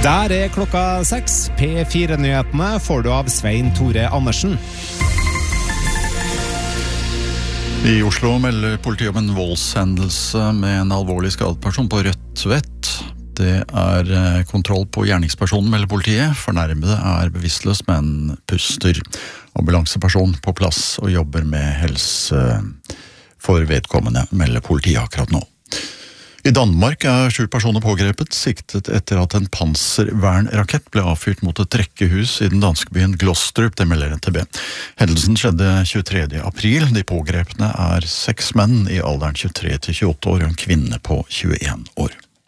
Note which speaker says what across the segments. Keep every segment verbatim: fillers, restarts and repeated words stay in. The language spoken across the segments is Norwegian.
Speaker 1: Der er klokka seks. P fire-nyhetene får du av Svein Tore Andersen.
Speaker 2: I Oslo melder politiet om en voldshendelse med en alvorlig skadet person på Rødtvet. Det er kontroll på gjerningspersonen, melder politiet. Fornærmede er bevisstløs, men puster. Ambulanseperson på plass og jobber med helse for vedkommende, melder politiet akkurat nå. I Danmark er sju personer pågrepet, siktet etter at en panservernrakett ble avfyrt mot et rekkehus i den danske byen Glostrup, det melder N T B. Hendelsen skjedde tjuetredje april. De pågrepne er seks menn i alderen tjuetre til tjueåtte år og en kvinne på tjueen år.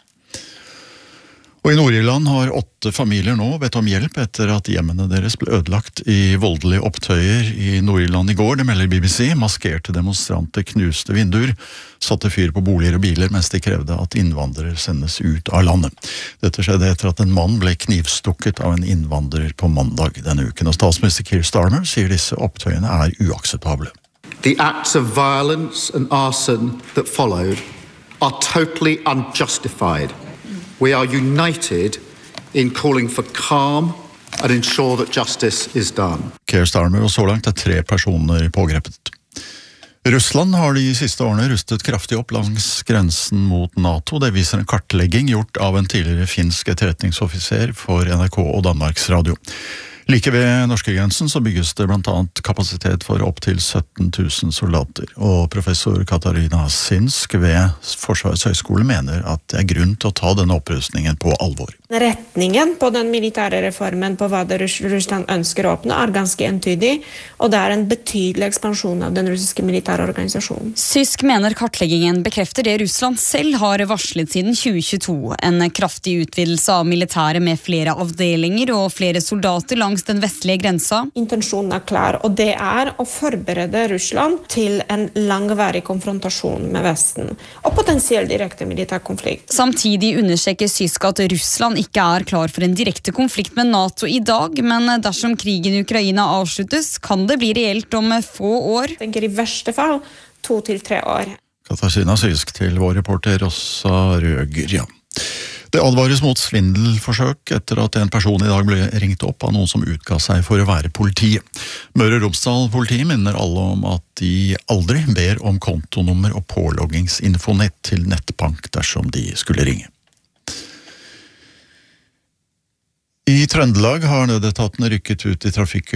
Speaker 2: Og i Nord-Irland har åtte familier nå bedt om hjelp etter at hjemmene deres ble ødelagt i voldelige opptøyer i Nord-Irland i går, det melder B B C. Maskerte demonstranter knuste vinduer, satte fyr på boliger og biler mens de krevde at innvandrere sendes ut av landet. Dette skjedde etter at en mann ble knivstukket av en innvandrer på mandag denne uken, og statsminister Keir Starmer sier disse opptøyene er uakseptable.
Speaker 3: The acts of violence and arson that followed are totally unjustified. We are united in calling for calm and ensure that justice is done.
Speaker 2: Keir Starmer, og så langt er tre personer pågrepet. Russland har de siste årene rustet kraftig opp langs grensen mot NATO. Det viser en kartlegging gjort av en tidligere finsk etterretningsoffiser for N R K og Danmarks Radio. Like ved norskegrensen så bygges det blant annet kapasitet for opp til sytten tusen soldater, og professor Katarina Sinsk ved Forsvarets høgskole mener at det er grunn til å ta denne opprustningen på alvor.
Speaker 4: Retningen på den militære reformen på hva det Russland ønsker å åpne er ganske entydig, og det er en betydelig ekspansjon av den russiske militære organisasjonen.
Speaker 5: Sysk mener kartleggingen bekrefter det Russland selv har varslet siden tjue tjueto, en kraftig utvidelse av militæret med flere avdelinger og flere soldater langs den vestlige grensa.
Speaker 4: Intensjonen er klar, og det er å forberede Russland til en langvarig konfrontasjon med Vesten, og potensielt direkte militær konflikt.
Speaker 5: Samtidig understreker Sysk at Russland ikke er klar for en direkte konflikt med NATO i dag, men dersom krigen i Ukraina avsluttes, kan det bli reelt om få år.
Speaker 4: Jeg tenker i verste fall to til tre år.
Speaker 2: Katarina Sysk til vår reporter Rossa Røger, ja. Det advares mot svindelforsøk etter at en person i dag ble ringt opp av noen som utga seg for å være politi. Møre og Romsdal politi minner alle om at de aldri ber om kontonummer og påloggingsinfonett til nettbank dersom de skulle ringe. I Trøndelag har nødetatene rykket ut i trafikk